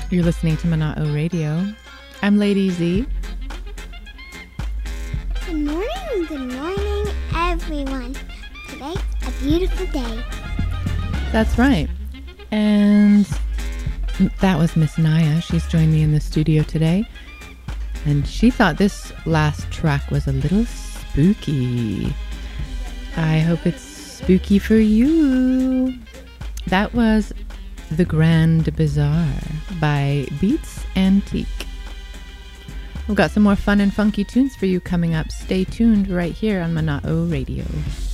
You're listening to Mana'o Radio. I'm Lady Z. Good morning, everyone. Today's a beautiful day. That's right. And that was Miss Naya. She's joined me in the studio today. And she thought this last track was a little spooky. I hope it's spooky for you. That was The Grand Bazaar by Beats Antique. We've got some more fun and funky tunes for you coming up. Stay tuned right here on Mana'o Radio.